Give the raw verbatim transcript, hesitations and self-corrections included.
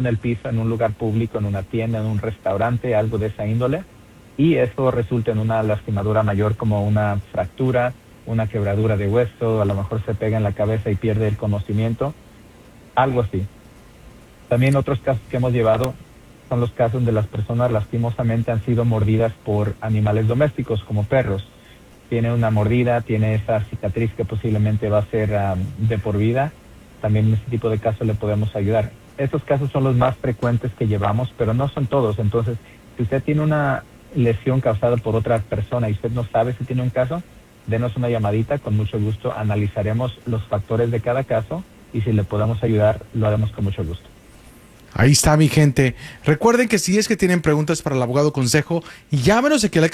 en el piso, en un lugar público, en una tienda, en un restaurante, algo de esa índole, y eso resulta en una lastimadura mayor como una fractura, una quebradura de hueso, a lo mejor se pega en la cabeza y pierde el conocimiento, algo así. También otros casos que hemos llevado son los casos donde las personas lastimosamente han sido mordidas por animales domésticos como perros. Tiene una mordida, tiene esa cicatriz que posiblemente va a ser um, de por vida. También en ese tipo de casos le podemos ayudar. Estos casos son los más frecuentes que llevamos, pero no son todos. Entonces, si usted tiene una lesión causada por otra persona y usted no sabe si tiene un caso, denos una llamadita, con mucho gusto analizaremos los factores de cada caso y si le podemos ayudar, lo haremos con mucho gusto. Ahí está, mi gente. Recuerden que si es que tienen preguntas para el abogado Consejo, llámenos aquí a la